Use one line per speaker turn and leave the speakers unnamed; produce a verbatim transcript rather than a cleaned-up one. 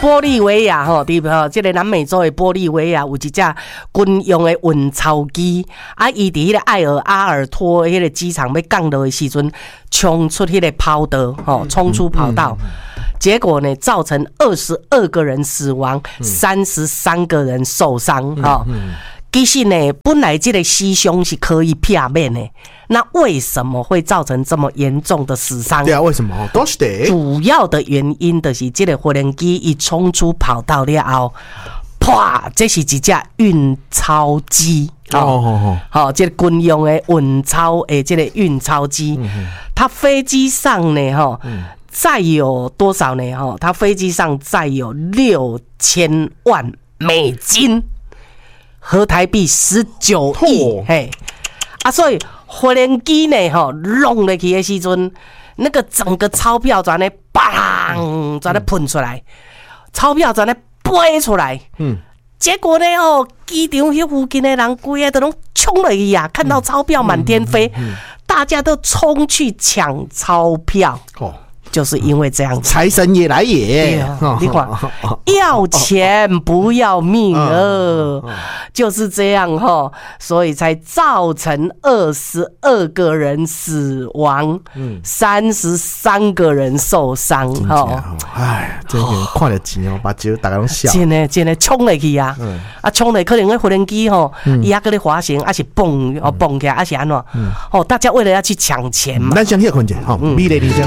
玻利维亚吼，伫吼，即个南美洲的玻利维亚有一只军用的运钞机，啊，伊伫迄个艾尔阿尔托迄个机场要降落的时阵，冲出迄个跑道，吼，冲出跑道。嗯嗯嗯结果呢，造成二十二个人死亡，三十三个人受伤。哈、嗯嗯，其实呢，本来这个死伤是可以避免的，那为什么会造成这么严重的死伤？
对啊，为什么？都是的。
主要的原因就是这个无人机一冲出跑道了后，啪，这是一只运钞机。哦哦哦，这个军用的运钞诶，这个运钞机，嗯、它飞机上呢，哈。嗯载有多少呢？哈，它飞机上载有六千万美金，合台币十九亿。嘿，啊，所以无人机呢，哈，弄落去的时阵，那个整个钞票全咧，砰，全咧喷出来，钞票全咧飞出来。嗯。结果呢，哦，机场迄附近的人，规个都拢冲落去呀！看到钞票满天飞，嗯嗯嗯、大家都冲去抢钞票。哦。就是因为这样子，
财神爷来也。
啊、你看，要钱不要命啊，就是这样哈，所以才造成二十二个人死亡，三十三个人受伤哈。
哎，这个看了钱哦，把钱大家拢笑。
真的真的冲落去啊！嗯、啊，冲落可能个无人机吼，伊还搁咧滑行，还是蹦哦蹦起来，还是安怎？哦，大家为了要去抢钱嘛。
咱先休困一下，吼，美丽人生。